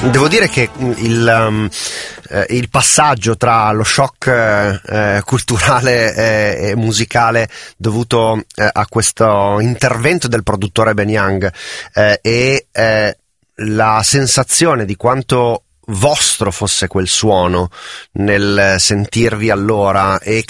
Devo dire che il passaggio tra lo shock culturale e musicale dovuto a questo intervento del produttore Ben Young e la sensazione di quanto vostro fosse quel suono nel sentirvi allora e